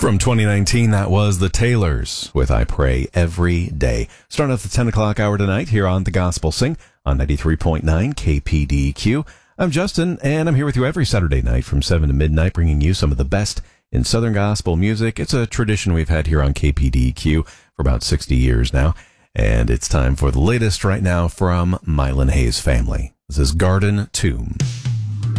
From 2019, that was the Taylors with I Pray Every Day. Starting off the 10 o'clock hour tonight here on The Gospel Sing on 93.9 KPDQ. I'm Justin, and I'm here with you every Saturday night from 7 to midnight, bringing you some of the best in Southern gospel music. It's a tradition we've had here on KPDQ for about 60 years now, and it's time for the latest right now from Mylan Hayes' family. This is Garden Tomb.